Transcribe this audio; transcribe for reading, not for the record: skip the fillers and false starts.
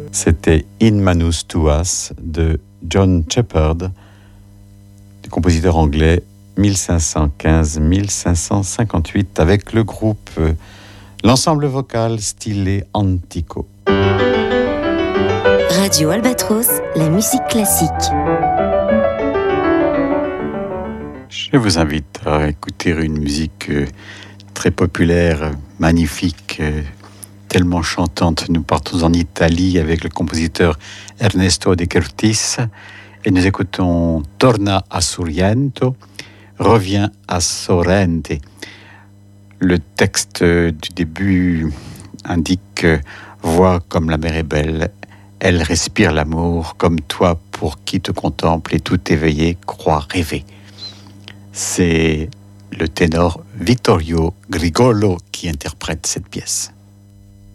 C'était In Manus Tuas de John Shepherd, compositeur anglais 1515-1558 avec le groupe, l'ensemble vocal stylé Antico. Radio Albatros, la musique classique. Je vous invite à écouter une musique très populaire, magnifique, tellement chantante. Nous partons en Italie avec le compositeur Ernesto De Curtis et nous écoutons Torna a Sorrento, revient à Sorrente. Le texte du début indique vois comme la mer est belle, elle respire l'amour comme toi pour qui te contemple et tout éveillé croit rêver. C'est le ténor Vittorio Grigolo qui interprète cette pièce.